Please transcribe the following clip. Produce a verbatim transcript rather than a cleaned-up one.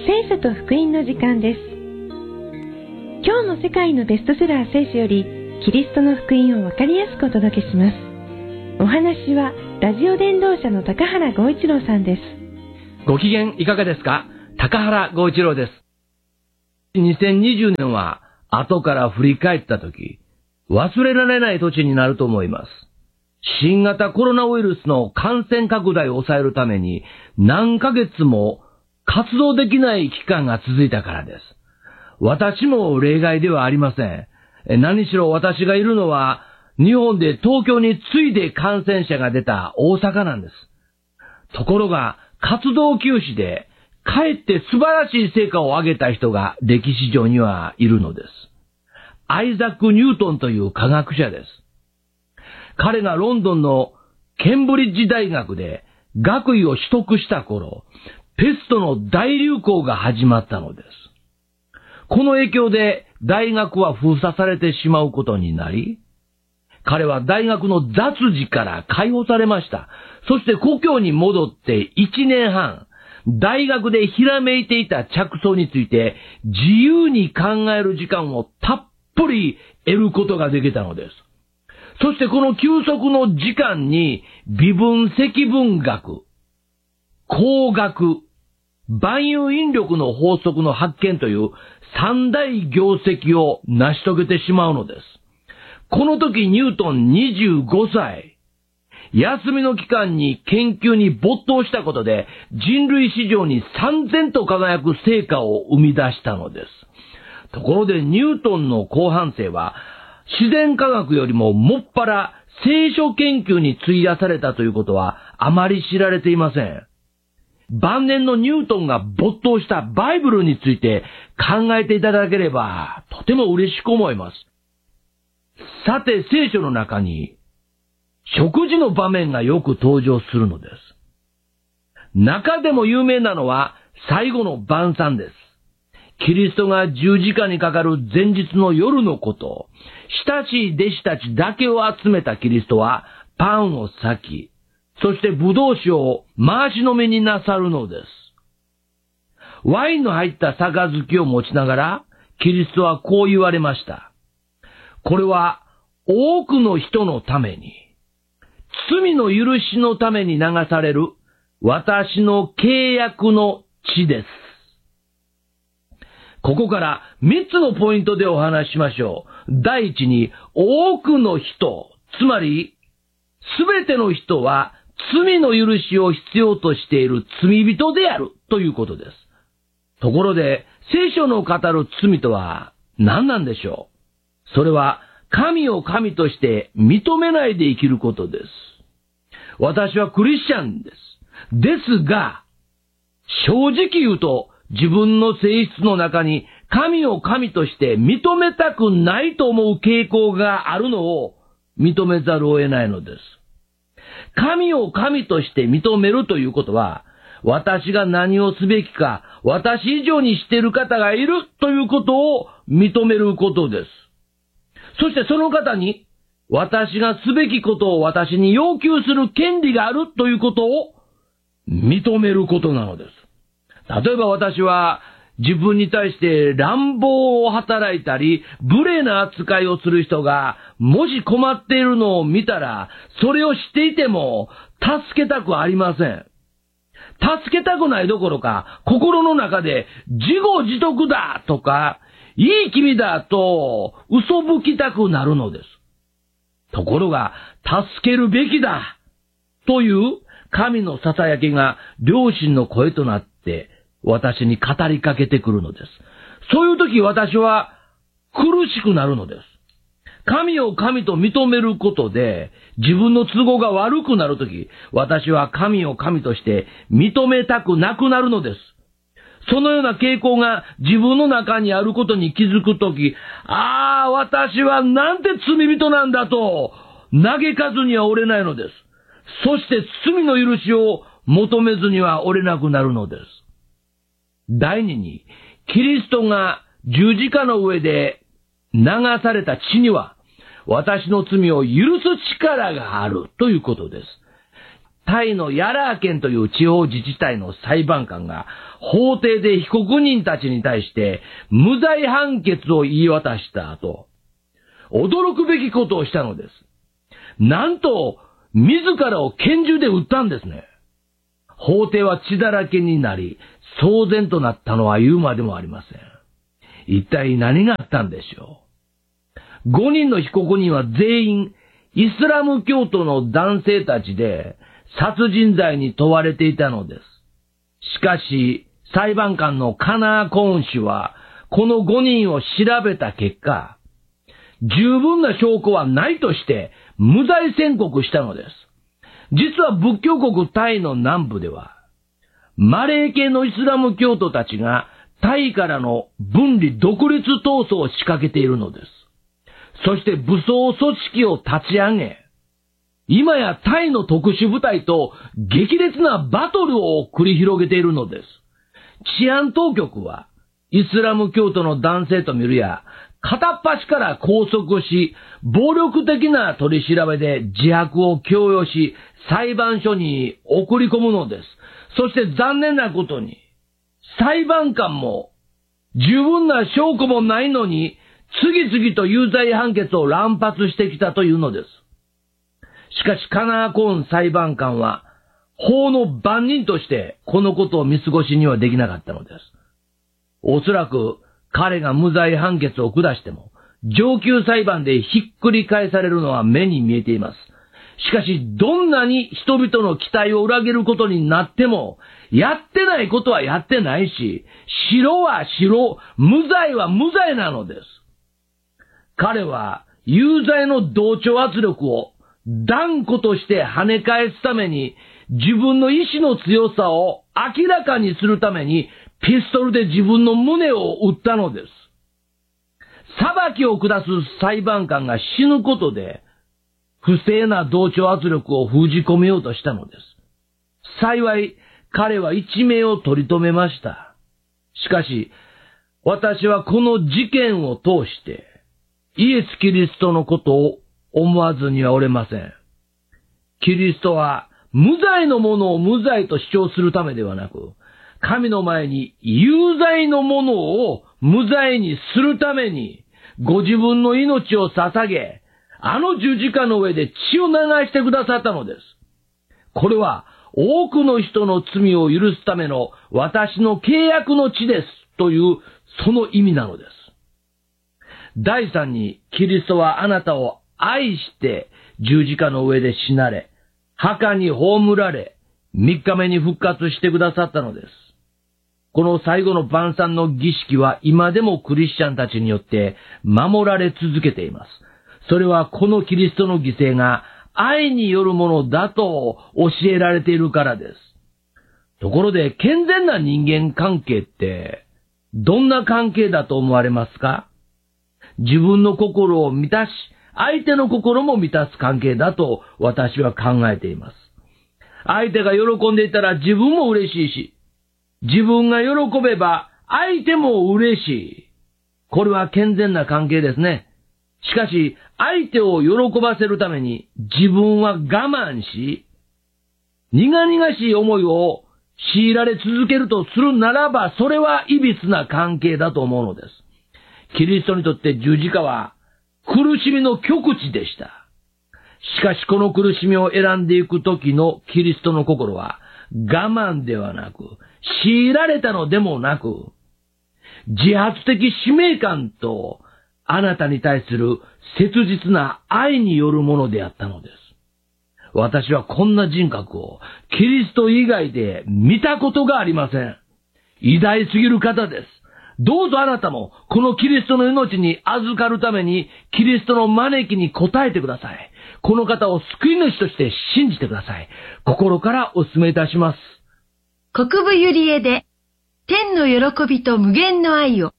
聖書と福音の時間です。今日も世界のベストセラー聖書よりキリストの福音をわかりやすくお届けします。お話はラジオ伝道者の高原剛一郎さんです。 ご機嫌いかがですか？高原剛一郎です。にせんにじゅうねんは後から振り返ったとき、忘れられない年になると思います。新型コロナウイルスの感染拡大を抑えるために何ヶ月も活動できない期間が続いたからです。私も例外ではありません。何しろ私がいるのは日本で東京に次いで感染者が出た大阪なんです。ところが活動休止でかえって素晴らしい成果を上げた人が歴史上にはいるのです。アイザック・ニュートンという科学者です。彼がロンドンのケンブリッジ大学で学位を取得した頃、ペストの大流行が始まったのです。この影響で大学は封鎖されてしまうことになり、彼は大学の雑事から解放されました。そして故郷に戻っていちねんはん、大学でひらめいていた着想について自由に考える時間をたっぷり得ることができたのです。そしてこの休息の時間に微分積分学、光学、万有引力の法則の発見という三大業績を成し遂げてしまうのです。この時ニュートンにじゅうごさい、休みの期間に研究に没頭したことで人類史上に燦然と輝く成果を生み出したのです。ところでニュートンの後半生は自然科学よりももっぱら聖書研究に費やされたということはあまり知られていません。晩年のニュートンが没頭したバイブルについて考えていただければとても嬉しく思います。さて聖書の中に食事の場面がよく登場するのです。中でも有名なのは最後の晩餐です。キリストが十字架にかかる前日の夜のこと、親しい弟子たちだけを集めたキリストはパンを裂き、そしてブドウ酒を回し飲みになさるのです。ワインの入った杯を持ちながら、キリストはこう言われました。これは多くの人のために、罪の許しのために流される私の契約の血です。ここから三つのポイントでお話ししましょう。第一に、多くの人、つまり、すべての人は罪の許しを必要としている罪人であるということです。ところで、聖書の語る罪とは何なんでしょう？それは、神を神として認めないで生きることです。私はクリスチャンです。ですが、正直言うと、自分の性質の中に神を神として認めたくないと思う傾向があるのを認めざるを得ないのです。神を神として認めるということは、私が何をすべきか、私以上にしている方がいるということを認めることです。そしてその方に、私がすべきことを私に要求する権利があるということを認めることなのです。例えば私は自分に対して乱暴を働いたり、無礼な扱いをする人がもし困っているのを見たら、それを知っていても助けたくありません。助けたくないどころか、心の中で自業自得だとか、いい君だと嘘吹きたくなるのです。ところが、助けるべきだという神の囁きが良心の声となって私に語りかけてくるのです。そういう時私は苦しくなるのです。神を神と認めることで自分の都合が悪くなる時、私は神を神として認めたくなくなるのです。そのような傾向が自分の中にあることに気づくとき、ああ、私はなんて罪人なんだと嘆かずにはおれないのです。そして罪の許しを求めずにはおれなくなるのです。第二に、キリストが十字架の上で流された血には私の罪を許す力があるということです。 タイのヤラー県という地方自治体の裁判官が法廷で被告人たちに対して無罪判決を言い渡した後、驚くべきことをしたのです。なんと、自らを拳銃で撃ったんですね。法廷は血だらけになり、騒然となったのは言うまでもありません。一体何があったんでしょう。ごにんの被告人は全員、イスラム教徒の男性たちで、殺人罪に問われていたのです。しかし、裁判官のカナー・コーン氏は、このごにんを調べた結果、十分な証拠はないとして、無罪宣告したのです。実は仏教国タイの南部では、マレー系のイスラム教徒たちがタイからの分離独立闘争を仕掛けているのです。そして武装組織を立ち上げ、今やタイの特殊部隊と激烈なバトルを繰り広げているのです。治安当局はイスラム教徒の男性と見るや、片っ端から拘束し、暴力的な取り調べで自白を強要し、裁判所に送り込むのです。そして残念なことに、裁判官も十分な証拠もないのに、次々と有罪判決を乱発してきたというのです。しかしカナーコーン裁判官は、法の番人としてこのことを見過ごしにはできなかったのです。おそらく、彼が無罪判決を下しても、上級裁判でひっくり返されるのは目に見えています。しかし、どんなに人々の期待を裏切ることになっても、やってないことはやってないし、白は白、無罪は無罪なのです。彼は、有罪の同調圧力を断固として跳ね返すために、自分の意志の強さを明らかにするために、ピストルで自分の胸を撃ったのです。裁きを下す裁判官が死ぬことで、不正な同調圧力を封じ込めようとしたのです。幸い、彼は一命を取り留めました。しかし、私はこの事件を通して、イエス・キリストのことを思わずにはおれません。キリストは、無罪のものを無罪と主張するためではなく、神の前に有罪のものを無罪にするために、ご自分の命を捧げ、あの十字架の上で血を流してくださったのです。これは多くの人の罪を許すための私の契約の血ですというその意味なのです。第三に、キリストはあなたを愛して十字架の上で死なれ、墓に葬られ、三日目に復活してくださったのです。この最後の晩餐の儀式は今でもクリスチャンたちによって守られ続けています。それはこのキリストの犠牲が愛によるものだと教えられているからです。ところで健全な人間関係ってどんな関係だと思われますか？自分の心を満たし、相手の心も満たす関係だと私は考えています。相手が喜んでいたら自分も嬉しいし、自分が喜べば相手も嬉しい。これは健全な関係ですね。しかし、相手を喜ばせるために自分は我慢し、苦々しい思いを強いられ続けるとするならば、それはいびつな関係だと思うのです。キリストにとって十字架は苦しみの極致でした。しかしこの苦しみを選んでいくときのキリストの心は我慢ではなく、強いられたのでもなく、自発的使命感とあなたに対する切実な愛によるものであったのです。私はこんな人格をキリスト以外で見たことがありません。偉大すぎる方です。どうぞあなたもこのキリストの命に預かるためにキリストの招きに応えてください。この方を救い主として信じてください。心からお勧めいたします。 国分ゆりえで天の喜びと無限の愛を。